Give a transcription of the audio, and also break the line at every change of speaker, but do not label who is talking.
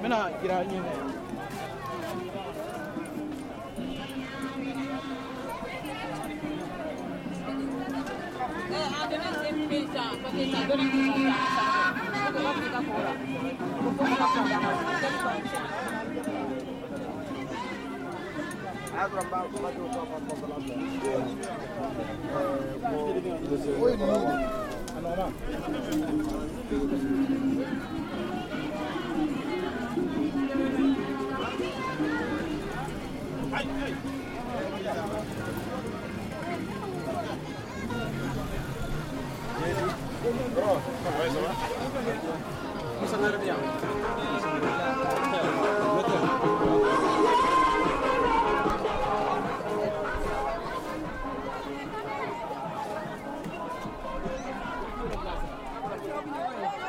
Mena kira ni.
Ada SMP ça, parce que ça donne
Thank you.